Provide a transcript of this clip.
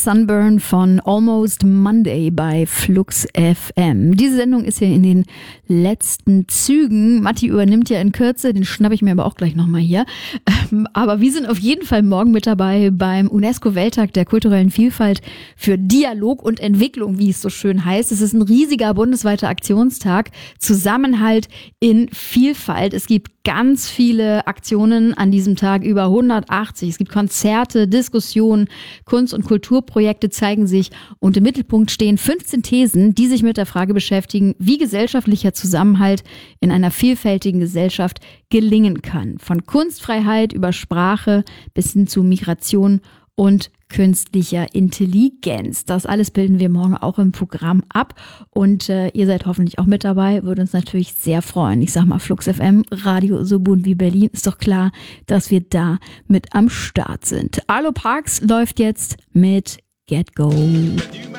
Sunburn von Almost Monday bei Flux FM. Diese Sendung ist ja in den letzten Zügen. Matti übernimmt ja in Kürze, den schnappe ich mir aber auch gleich nochmal hier. Aber wir sind auf jeden Fall morgen mit dabei beim UNESCO-Welttag der kulturellen Vielfalt für Dialog und Entwicklung, wie es so schön heißt. Es ist ein riesiger bundesweiter Aktionstag. Zusammenhalt in Vielfalt. Es gibt ganz viele Aktionen an diesem Tag, über 180. Es gibt Konzerte, Diskussionen, Kunst- und Kulturprojekte zeigen sich und im Mittelpunkt stehen 15 Thesen, die sich mit der Frage beschäftigen, wie gesellschaftlicher Zusammenhalt in einer vielfältigen Gesellschaft gelingen kann. Von Kunstfreiheit über Sprache bis hin zu Migration und künstlicher Intelligenz. Das alles bilden wir morgen auch im Programm ab und ihr seid hoffentlich auch mit dabei, würde uns natürlich sehr freuen. Ich sag mal, Flux FM, Radio so bunt wie Berlin, ist doch klar, dass wir da mit am Start sind. Arlo Parks läuft jetzt mit Get Go.